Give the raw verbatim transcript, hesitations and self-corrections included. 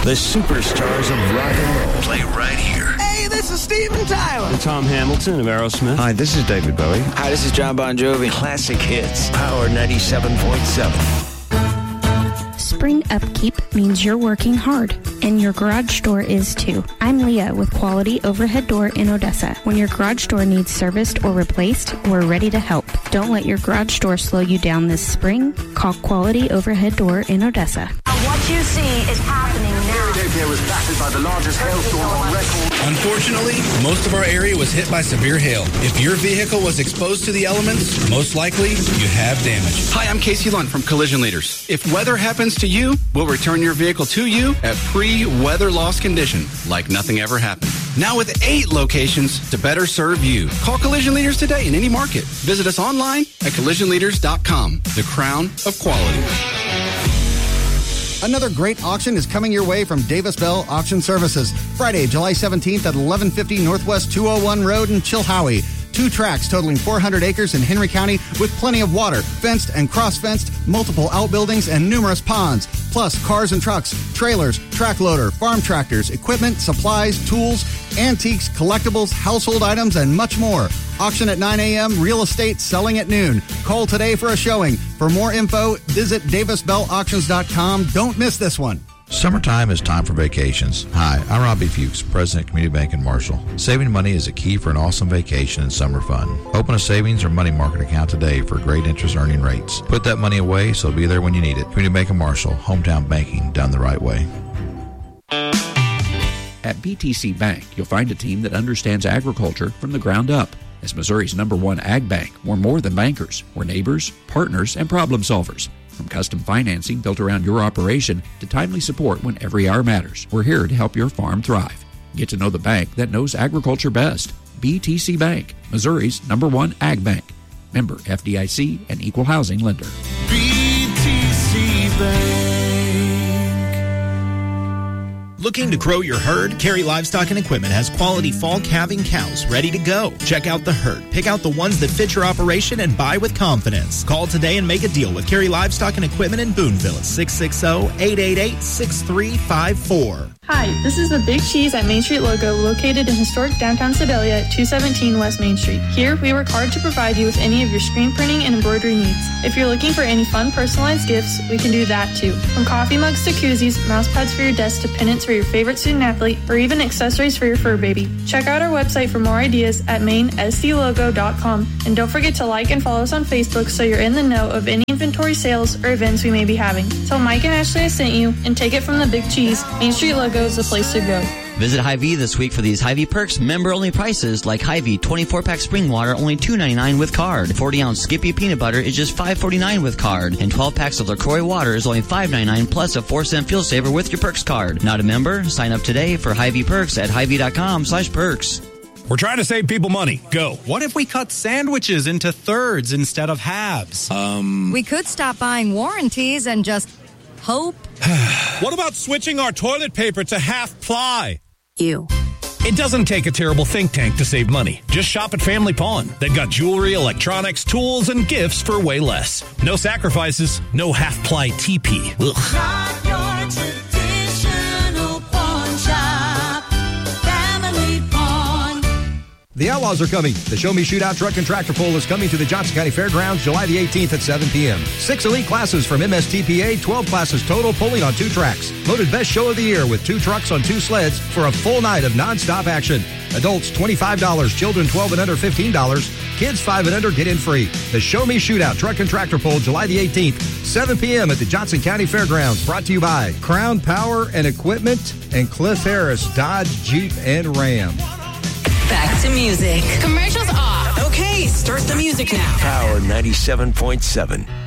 The superstars of rock and roll play right here. Hey, this is Steven Tyler. I'm Tom Hamilton of Aerosmith. Hi, this is David Bowie. Hi, this is John Bon Jovi. Classic hits. Power ninety-seven point seven. Spring upkeep means you're working hard, and your garage door is too. I'm Leah with Quality Overhead Door in Odessa. When your garage door needs serviced or replaced, we're ready to help. Don't let your garage door slow you down this spring. Call Quality Overhead Door in Odessa. What you see is happening now. Philadelphia was battered by the largest hailstorm on record. Unfortunately, most of our area was hit by severe hail. If your vehicle was exposed to the elements, most likely you have damage. Hi, I'm Casey Lund from Collision Leaders. If weather happens to you, we'll return your vehicle to you at pre-weather loss condition, like nothing ever happened. Now with eight locations to better serve you. Call Collision Leaders today in any market. Visit us online at collision leaders dot com. The crown of quality. Another great auction is coming your way from Davis Bell Auction Services. Friday, July seventeenth at eleven fifty Northwest two oh one Road in Chilhowie. Two tracks totaling four hundred acres in Henry County with plenty of water, fenced and cross-fenced, multiple outbuildings, and numerous ponds. Plus, cars and trucks, trailers, track loader, farm tractors, equipment, supplies, tools, antiques, collectibles, household items, and much more. Auction at nine a.m., real estate selling at noon. Call today for a showing. For more info, visit davis bell auctions dot com. Don't miss this one. Summertime is time for vacations. Hi, I'm Robbie Fuchs, President of Community Bank in Marshall. Saving money is a key for an awesome vacation and summer fun. Open a savings or money market account today for great interest earning rates. Put that money away so it'll be there when you need it. Community Bank of Marshall, hometown banking done the right way. At B T C Bank, you'll find a team that understands agriculture from the ground up. As Missouri's number one ag bank, we're more than bankers. We're neighbors, partners, and problem solvers. From custom financing built around your operation to timely support when every hour matters, we're here to help your farm thrive. Get to know the bank that knows agriculture best. B T C Bank, Missouri's number one ag bank. Member F D I C and Equal Housing Lender. B T C Bank. Looking to grow your herd? Cary Livestock and Equipment has quality fall calving cows ready to go. Check out the herd, pick out the ones that fit your operation, and buy with confidence. Call today and make a deal with Cary Livestock and Equipment in Boonville at six six zero, eight eight eight, six three five four. Hi, this is the Big Cheese at Main Street Logo, located in historic downtown Sedalia at two seventeen West Main Street. Here, we work hard to provide you with any of your screen printing and embroidery needs. If you're looking for any fun personalized gifts, we can do that too. From coffee mugs to koozies, mouse pads for your desk to pennants for your favorite student athlete, or even accessories for your fur baby. Check out our website for more ideas at main s c logo dot com. And don't forget to like and follow us on Facebook so you're in the know of any inventory sales or events we may be having. Tell Mike and Ashley I sent you and take it from the Big Cheese. Main Street Logo is the place to go. Visit Hy-Vee this week for these Hy-Vee perks member-only prices, like Hy-Vee twenty-four pack spring water only two ninety-nine with card. forty ounce Skippy peanut butter is just five forty-nine with card. And twelve packs of LaCroix water is only five ninety-nine plus a four cent fuel saver with your perks card. Not a member? Sign up today for Hy-Vee perks at hy-vee dot com slash perks. We're trying to save people money. Go. What if we cut sandwiches into thirds instead of halves? Um. We could stop buying warranties and just hope. What about switching our toilet paper to half ply? You. It doesn't take a terrible think tank to save money. Just shop at Family Pawn. They've got jewelry, electronics, tools, and gifts for way less. No sacrifices, no half-ply T P. Ugh. Not your traditional pawn shop. Family Pawn. The Outlaws are coming. The Show Me Shootout Truck and Tractor Pull is coming to the Johnson County Fairgrounds July the eighteenth at seven p.m. Six elite classes from M S T P A, twelve classes total, pulling on two tracks. Voted best show of the year with two trucks on two sleds for a full night of nonstop action. Adults twenty-five dollars, children twelve and under fifteen dollars, kids five and under get in free. The Show Me Shootout Truck and Tractor Pull July the eighteenth, seven p.m. at the Johnson County Fairgrounds. Brought to you by Crown Power and Equipment and Cliff Harris Dodge, Jeep, and Ram. Back to music. Commercials off. Okay, start the music now. Power ninety-seven point seven.